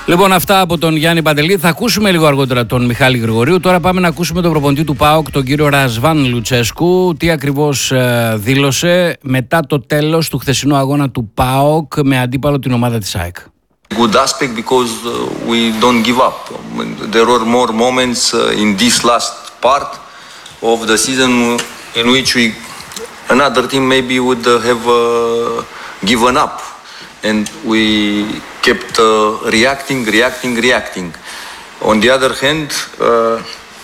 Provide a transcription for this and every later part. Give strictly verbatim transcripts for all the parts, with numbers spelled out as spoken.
Λοιπόν, αυτά από τον Γιάννη Παντελή. Θα ακούσουμε λίγο αργότερα τον Μιχάλη Γρηγορίου. Τώρα πάμε να ακούσουμε τον προπονητή του ΠΑΟΚ, τον κύριο Ρασβάν Λουτσέσκου. Τι ακριβώς ε, δήλωσε μετά το τέλος του χθεσινού αγώνα του ΠΑΟΚ με αντίπαλο την ομάδα της ΑΕΚ. Good aspect because uh, we don't give up. There were more moments uh, in this last part of the season in which we, another team maybe would uh, have uh, given up, and we kept uh, reacting, reacting, reacting. On the other hand, uh,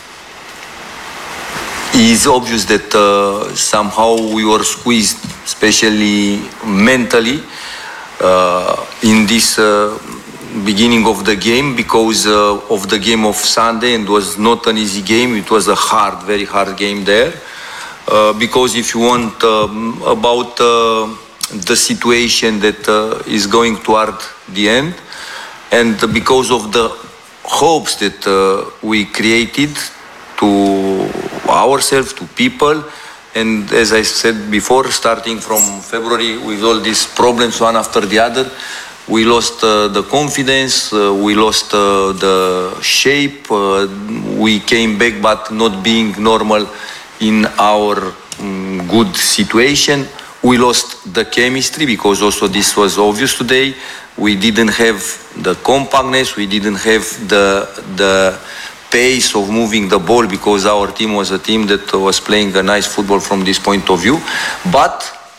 it is obvious that uh, somehow we were squeezed, especially mentally. Uh, in this uh, beginning of the game, because uh, of the game of Sunday, and was not an easy game. It was a hard, very hard game there. Uh, because if you want um, about uh, the situation that uh, is going toward the end, and because of the hopes that uh, we created to ourselves, to people. And as I said before, starting from February with all these problems one after the other, we lost uh, the confidence, uh, we lost uh, the shape, uh, we came back but not being normal in our um, good situation. We lost the chemistry because also this was obvious today. We didn't have the compactness, we didn't have the the pace of moving the ball because our team was a team that was playing a nice football from this point of view, but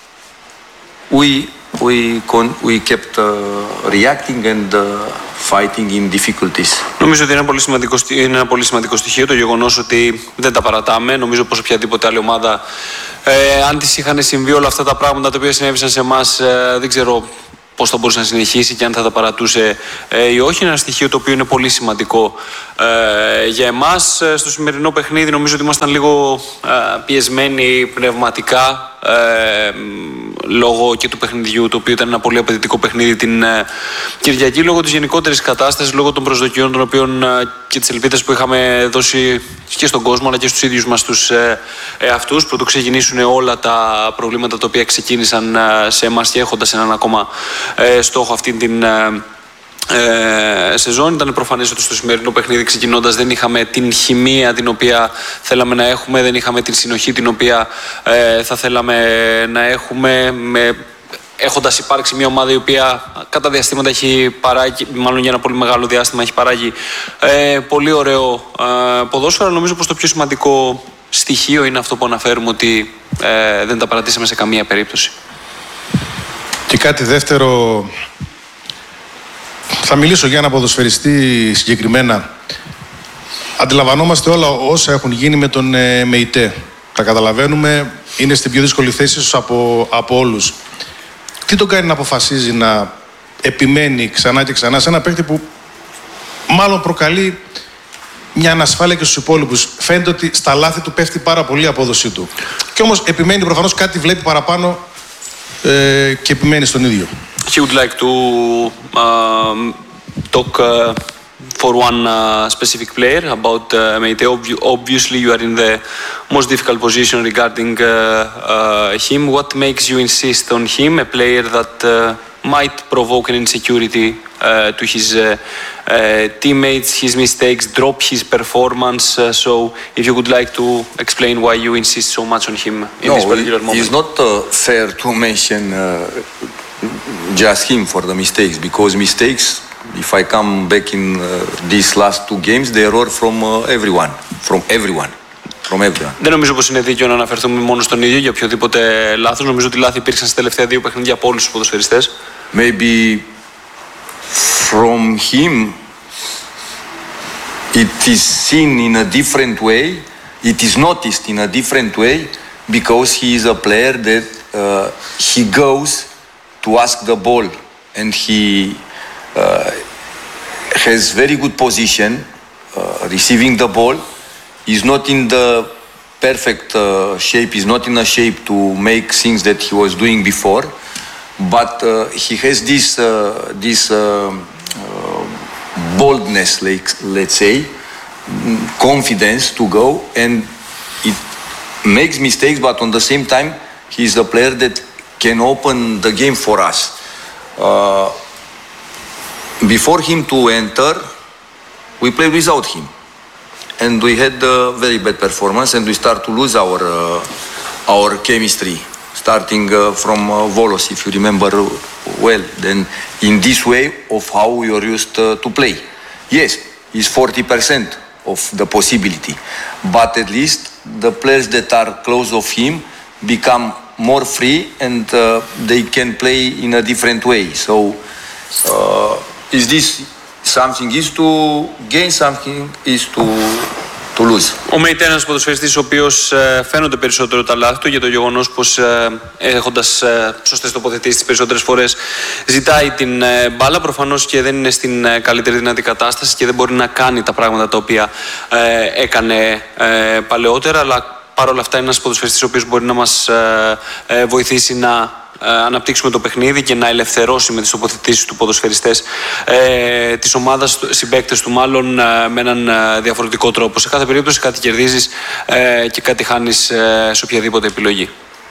we we con we kept uh, reacting and uh, fighting in difficulties. Νομίζω ότι είναι ένα πολύ σημαντικό, είναι ένα πολύ σημαντικό στοιχείο το γεγονός ότι δεν τα παρατάμε. Νομίζω πως οποιαδήποτε άλλη ομάδα, ε, αν της είχαν συμβεί όλα αυτά τα πράγματα τα οποία συνέβησαν σε εμάς, ε, δεν ξέρω πώς θα μπορούσε να συνεχίσει και αν θα τα παρατούσε ε, ή όχι. Είναι ένα στοιχείο το οποίο είναι πολύ σημαντικό ε, για εμάς. Στο σημερινό παιχνίδι νομίζω ότι ήμασταν λίγο ε, πιεσμένοι πνευματικά ε, λόγω και του παιχνιδιού, το οποίο ήταν ένα πολύ απαιτητικό παιχνίδι την ε, Κυριακή, λόγω της γενικότερης κατάστασης, λόγω των προσδοκιών των οποίων ε, και τις ελπίδες που είχαμε δώσει και στον κόσμο αλλά και στους ίδιους μας τους ε, εαυτούς, πρωτού ξεκινήσουν όλα τα προβλήματα τα οποία ξεκίνησαν ε, σε εμάς και έχοντας έναν ακόμα ε, στόχο αυτήν την ε, Ε, σεζόν. Ήταν προφανές ότι στο σημερινό παιχνίδι ξεκινώντας δεν είχαμε την χημεία την οποία θέλαμε να έχουμε, δεν είχαμε την συνοχή την οποία ε, θα θέλαμε να έχουμε, με, έχοντας υπάρξει μια ομάδα η οποία κατά διαστήματα έχει παράγει, μάλλον για ένα πολύ μεγάλο διάστημα έχει παράγει ε, πολύ ωραίο ε, ποδόσφαιρο. Νομίζω πως το πιο σημαντικό στοιχείο είναι αυτό που αναφέρουμε, ότι ε, δεν τα παρατήσαμε σε καμία περίπτωση. Και κάτι δεύτερο, θα μιλήσω για ένα ποδοσφαιριστή συγκεκριμένα. Αντιλαμβανόμαστε όλα όσα έχουν γίνει με τον ε, ΜΕΙΤΕ. Τα καταλαβαίνουμε, είναι στην πιο δύσκολη θέση ίσως από, από όλους. Τι τον κάνει να αποφασίζει να επιμένει ξανά και ξανά σε ένα παίκτη που μάλλον προκαλεί μια ανασφάλεια και στους υπόλοιπους? Φαίνεται ότι στα λάθη του πέφτει πάρα πολύ η απόδοσή του. Και όμως επιμένει, προφανώς κάτι βλέπει παραπάνω ε, και επιμένει στον ίδιο. He would like to um, talk uh, for one uh, specific player about uh, Meite. Ob- obviously, you are in the most difficult position regarding uh, uh, him. What makes you insist on him, a player that uh, might provoke an insecurity uh, to his uh, uh, teammates, his mistakes, drop his performance? Uh, so, if you would like to explain why you insist so much on him in no, this particular moment. It's not uh, fair to mention uh, just him for the mistakes, because mistakes, if I come back in uh, these last two games, they were from uh, everyone, from everyone, from everyone. Δεν νομίζω πως είναι δίκαιο να αναφερθούμε μόνο στον ίδιο για οποιοδήποτε λάθος. Νομίζω ότι λάθη υπήρξαν στα τελευταία δύο παιχνίδια από όλους τους ποδοσφαιριστές. Maybe from him it is seen in a different way, it is noticed in a different way, because he is a player that uh, he goes to ask the ball, and he uh, has very good position uh, receiving the ball. He's not in the perfect uh, shape, he's not in a shape to make things that he was doing before, but uh, he has this uh, this uh, uh, boldness, like, let's say, confidence to go, and it makes mistakes, but on the same time he's a player that can open the game for us. Uh, before him to enter, we played without him. And we had a very bad performance and we start to lose our, uh, our chemistry. Starting uh, from uh, Volos, if you remember well, then in this way of how we are used uh, to play. Yes, it's forty percent of the possibility, but at least the players that are close of him become more free and uh, they can play in a different way. So, uh, is this something is to gain, something is to Ο Μέιτ είναι ένας ποδοσφαιριστής ο οποίος ε, φαίνονται περισσότερο τα λάθη του για το γεγονός πως ε, έχοντας ε, σωστές τοποθετήσεις τις περισσότερες φορές ζητάει την ε, μπάλα, προφανώς και δεν είναι στην ε, καλύτερη δυνατή κατάσταση και δεν μπορεί να κάνει τα πράγματα τα οποία ε, έκανε ε, παλαιότερα, αλλά παρόλα αυτά είναι ένας ποδοσφαιριστής ο οποίος μπορεί να μας ε, ε, βοηθήσει να αναπτύξουμε το παιχνίδι και να ελευθερώσει με τις τοποθετήσεις του ποδοσφαιριστές ε, της ομάδας, συμπαίκτες του μάλλον, ε, με έναν ε, διαφορετικό τρόπο. Σε κάθε περίπτωση κάτι κερδίζεις ε, και κάτι χάνεις ε, σε οποιαδήποτε επιλογή.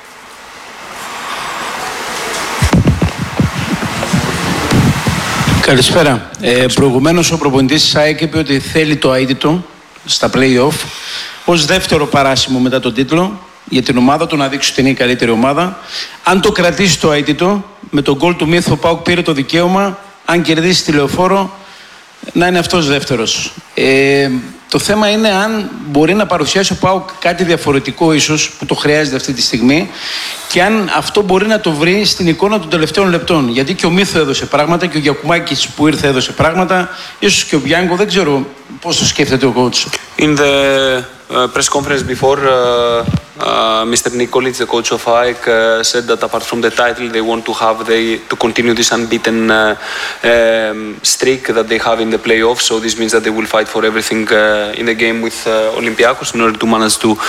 Καλησπέρα. Ε, προηγουμένως ο προπονητής της ΑΕΚ είπε ότι θέλει το αίτητο στα play-off ως δεύτερο παράσημο μετά τον τίτλο για την ομάδα του, να δείξει ότι είναι η καλύτερη ομάδα. Αν το κρατήσει το αίτητο, με τον γκολ του Μίθ ο ΠΑΟΚ πήρε το δικαίωμα, αν κερδίσει τη Λεωφόρο, να είναι αυτός δεύτερος. Ε, το θέμα είναι αν μπορεί να παρουσιάσει ο ΠΑΟΚ κάτι διαφορετικό ίσως, που το χρειάζεται αυτή τη στιγμή, και αν αυτό μπορεί να το βρει στην εικόνα των τελευταίων λεπτών. Γιατί και ο Μίθο έδωσε πράγματα και ο Γιακουμάκης που ήρθε έδωσε πράγματα, ίσως και ο Μπιάνκο, δεν ξέρω πώς το σκέφτεται ο coach. In the uh, press conference before, uh, uh, Mister Nikolic, the coach of ΑΕΚ, uh, said that apart from the title, they want to have they to continue this unbeaten uh, um, streak that they have in the playoffs. So this means that they will fight for everything uh, in the game with uh, Olympiacos in order to manage to